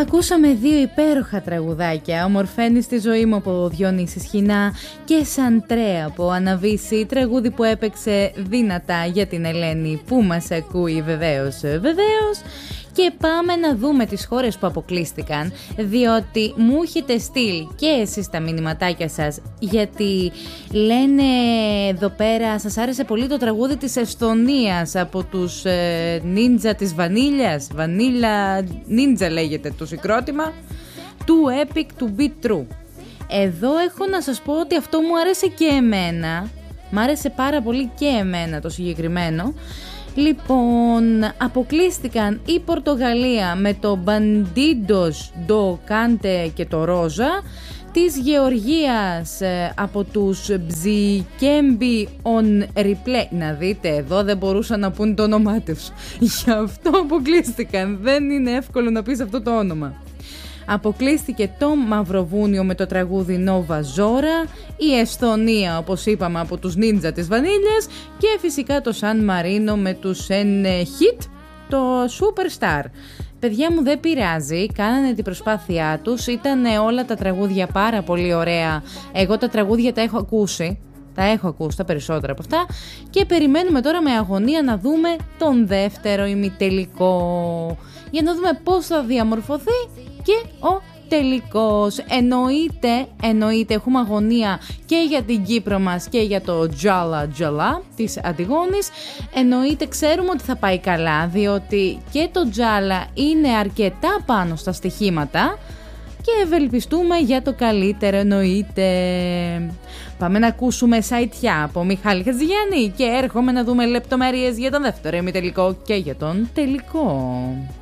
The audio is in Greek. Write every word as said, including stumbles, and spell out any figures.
Ακούσαμε δύο υπέροχα τραγουδάκια. «Ομορφαίνεις τη ζωή μου» από Διονύση Σχοινά και «Σαντρέ» από Αναβίση, τραγούδι που έπαιξε δυνατά για την Ελένη που μας ακούει βεβαίως, βεβαίως. Και πάμε να δούμε τις χώρες που αποκλείστηκαν, διότι μου έχετε στείλει και εσείς τα μηνυματάκια σας, γιατί λένε εδώ πέρα σας άρεσε πολύ το τραγούδι της Εσθονίας από τους ε, Ninja της Βανίλιας, Βανίλια Ninja λέγεται το συγκρότημα, του Epic του Be True. Εδώ έχω να σας πω ότι αυτό μου άρεσε και εμένα, μ' άρεσε πάρα πολύ και εμένα το συγκεκριμένο. Λοιπόν, αποκλείστηκαν η Πορτογαλία με το Bandidos do Cante και το Ρόζα, της Γεωργίας ε, από τους Bzikembi on Replay. Να δείτε, εδώ δεν μπορούσαν να πούν το όνομά τους, γι' αυτό αποκλείστηκαν, δεν είναι εύκολο να πεις αυτό το όνομα. Αποκλείστηκε το Μαυροβούνιο με το τραγούδι Nova Zora, η Εσθονία όπως είπαμε από τους Ninja της Βανίλιας και φυσικά το Σαν Μαρίνο με τους Enhit, το Superstar. Παιδιά μου, δεν πειράζει, κάνανε την προσπάθειά τους, ήταν όλα τα τραγούδια πάρα πολύ ωραία, εγώ τα τραγούδια τα έχω ακούσει. Τα έχω ακούσει τα περισσότερα από αυτά και περιμένουμε τώρα με αγωνία να δούμε τον δεύτερο ημιτελικό για να δούμε πώς θα διαμορφωθεί και ο τελικός. Εννοείται, εννοείται έχουμε αγωνία και για την Κύπρο μας και για το Τζάλα Τζαλά της Αντιγόνης. Εννοείται, ξέρουμε ότι θα πάει καλά, διότι και το Τζάλα είναι αρκετά πάνω στα στοιχήματα και ευελπιστούμε για το καλύτερο, εννοείται. Πάμε να ακούσουμε σαϊτιά από Μιχάλη Χατζηγιάννη και έρχομαι να δούμε λεπτομέρειες για τον δεύτερο ημιτελικό και για τον τελικό.